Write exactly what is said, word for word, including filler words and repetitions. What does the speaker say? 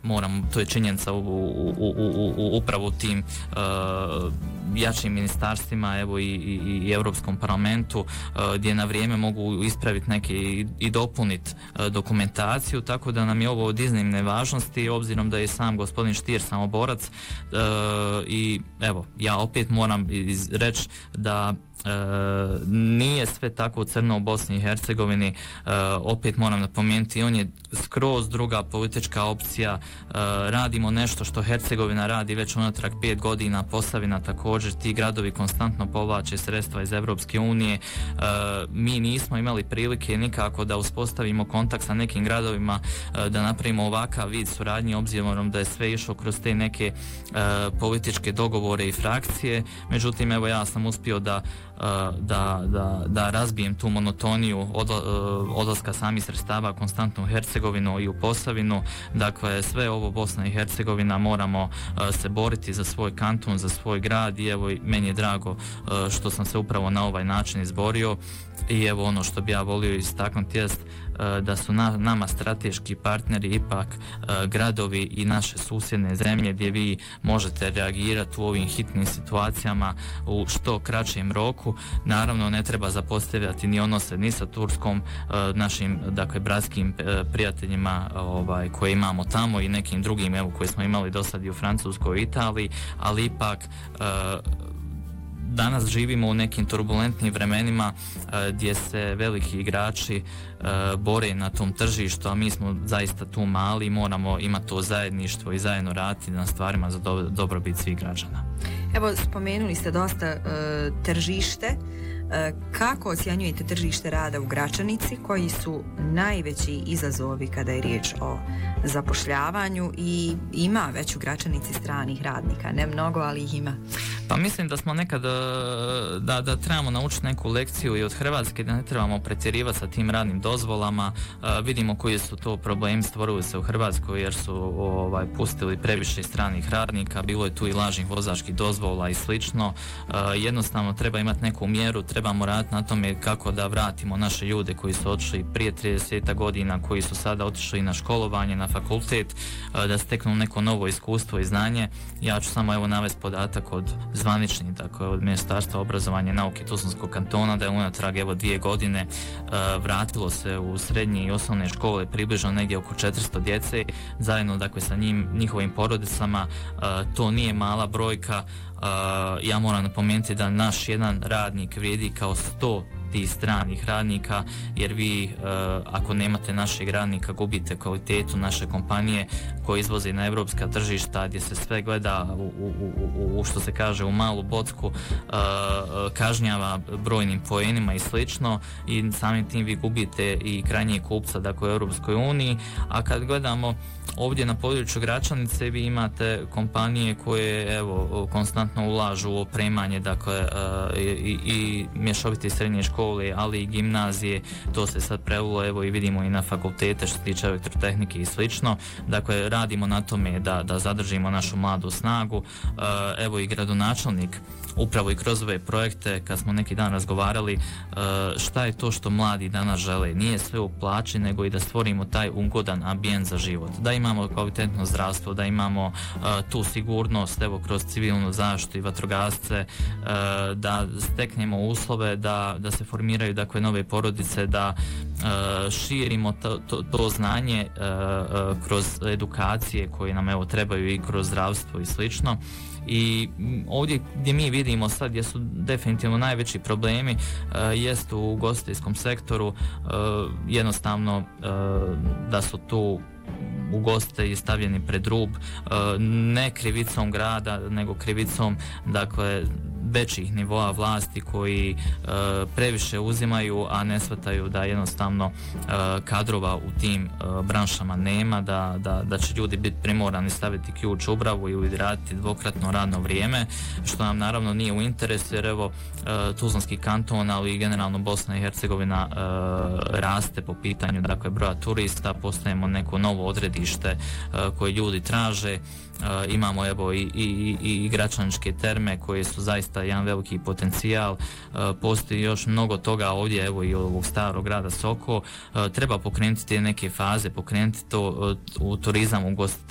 moramo, to je činjenica u, u, u, u, u upravo u tim uh, jačim ministarstvima, evo i, i, i Europskom parlamentu, uh, gdje na vrijeme mogu ispraviti neke i, i dopuniti uh, dokumentaciju, tako da nam je ovo od iznimne važnosti, obzirom da je sam gospodin Stier samoborac uh, i evo, ja opet moram reći da E, nije sve tako crno u Bosni i Hercegovini, e, opet moram napomenuti, on je skroz druga politička opcija, e, radimo nešto što Hercegovina radi već unatrag pet godina, Posavina također, ti gradovi konstantno povlače sredstva iz Evropske unije, e, mi nismo imali prilike nikako da uspostavimo kontakt sa nekim gradovima, e, da napravimo ovakav vid suradnje, obzirom da je sve išlo kroz te neke e, političke dogovore i frakcije, međutim evo ja sam uspio da Da, da, da razbijem tu monotoniju odla, odlaska samih sredstava konstantno u Hercegovinu i u Posavinu. Dakle, sve ovo Bosna i Hercegovina, moramo se boriti za svoj kanton, za svoj grad i evo meni je drago što sam se upravo na ovaj način izborio. I evo ono što bi ja volio istaknuti jest da su na, nama strateški partneri ipak uh, gradovi i naše susjedne zemlje gdje vi možete reagirati u ovim hitnim situacijama u što kraćem roku. Naravno ne treba zapostavljati ni odnose ni sa Turskom, uh, našim dakle bratskim uh, prijateljima ovaj, koje imamo tamo i nekim drugim evo koje smo imali do sad i u Francuskoj i Italiji, ali ipak uh, danas živimo u nekim turbulentnim vremenima uh, gdje se veliki igrači uh, bore na tom tržištu, a mi smo zaista tu mali i moramo imati to zajedništvo i zajedno raditi na stvarima za do, dobrobit svih građana. Evo, spomenuli ste dosta uh, tržište. Uh, kako ocjenjujete tržište rada u Gračanici? Koji su najveći izazovi kada je riječ o zapošljavanju i ima već u Gračanici stranih radnika? Ne mnogo, ali ih ima. Pa mislim da smo nekad da, da trebamo naučiti neku lekciju i od Hrvatske, da ne trebamo pretjerivati sa tim radnim dozvolama. Uh, vidimo koji su to problemi stvorili se u Hrvatskoj jer su ovaj, pustili previše stranih radnika, bilo je tu i lažnih vozačkih dozvola i slično. Uh, jednostavno treba imati neku mjeru, trebamo raditi na tome kako da vratimo naše ljude koji su otišli prije trideset godina, koji su sada otišli na školovanje, na fakultet, uh, da steknu neko novo iskustvo i znanje. Ja ću samo evo navesti podatak od zvanični, dakle od Ministarstva obrazovanja i nauke Tuzlanskog kantona, da je unatrag evo dvije godine uh, vratilo se u srednje i osnovne škole približno negdje oko četiristo djece, zajedno dakle sa njim, njihovim porodicama. Uh, to nije mala brojka. Uh, ja moram napomenuti da naš jedan radnik vrijedi kao sto tih stranih radnika, jer vi uh, ako nemate našeg radnika gubite kvalitetu naše kompanije koje izvoze na evropska tržišta gdje se sve gleda u, u, u, u što se kaže u malu bocku, uh, kažnjava brojnim poenima i slično i samim tim vi gubite i krajnjeg kupca dakle u Europskoj uniji. A kad gledamo ovdje na području Gračanice vi imate kompanije koje evo konstantno ulažu u opremanje dakle uh, i, i mješovite srednje škole, ali i gimnazije, to se sad prevelo evo i vidimo i na fakultete što se tiče elektrotehnike i slično. Dakle radimo na tome da, da zadržimo našu mladu snagu. Uh, evo i gradonačelnik upravo i kroz ove projekte, kad smo neki dan razgovarali uh, šta je to što mladi danas žele, nije sve u plaći nego i da stvorimo taj ugodan ambijent za život, da imamo kvalitetno zdravstvo, da imamo uh, tu sigurnost evo kroz civilnu zaštitu i vatrogasce, uh, da steknemo uslove da, da se formiraju dakle nove porodice, da uh, širimo to, to, to znanje uh, uh, kroz edukacije koje nam evo trebaju i kroz zdravstvo i slično. I ovdje gdje mi vidimo sad gdje su definitivno najveći problemi uh, jest u ugostiteljskom sektoru, uh, jednostavno uh, da su tu ugostitelji stavljeni pred rub, uh, ne krivicom grada nego krivicom dakle većih nivoa vlasti koji uh, previše uzimaju, a ne shvataju da jednostavno uh, kadrova u tim uh, branšama nema, da, da, da će ljudi biti primorani staviti ključ u bravu i raditi dvokratno radno vrijeme, što nam naravno nije u interesu, jer evo uh, Tuzlanski kanton, ali i generalno Bosna i Hercegovina uh, raste po pitanju dakle broja turista, postajemo neko novo odredište uh, koje ljudi traže. Uh, imamo evo i, i, i, i Gračaničke terme koje su zaista jedan veliki potencijal, uh, postoji još mnogo toga ovdje evo i ovog starog grada Soko. Uh, treba pokrenuti te neke faze, pokrenuti to uh, u turizam, ugostiteljstvo,